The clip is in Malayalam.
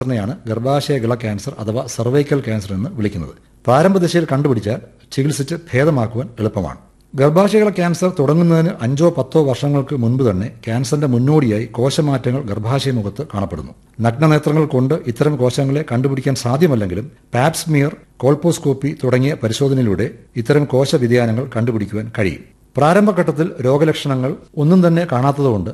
ാണ് ഗർഭാശയഗള ക്യാൻസർ അഥവാ സർവൈക്കൽ ക്യാൻസർ എന്ന് വിളിക്കുന്നത്. പ്രാരംഭദശയിൽ കണ്ടുപിടിച്ചാൽ ചികിത്സിച്ച് ഭേദമാക്കുവാൻ എളുപ്പമാണ്. ഗർഭാശയഗള ക്യാൻസർ തുടങ്ങുന്നതിന് 5-10 വർഷങ്ങൾക്ക് മുൻപ് തന്നെ ക്യാൻസറിന്റെ മുന്നോടിയായി കോശമാറ്റങ്ങൾ ഗർഭാശയമുഖത്ത് കാണപ്പെടുന്നു. നഗ്നനേത്രങ്ങൾ കൊണ്ട് ഇത്തരം കോശങ്ങളെ കണ്ടുപിടിക്കാൻ സാധ്യമല്ലെങ്കിലും പാപ്സ്മിയർ, കോൾപോസ്കോപ്പി തുടങ്ങിയ പരിശോധനയിലൂടെ ഇത്തരം കോശ വ്യതിയാനങ്ങൾ കണ്ടുപിടിക്കുവാൻ കഴിയും. പ്രാരംഭഘട്ടത്തിൽ രോഗലക്ഷണങ്ങൾ ഒന്നും തന്നെ കാണാത്തതുകൊണ്ട്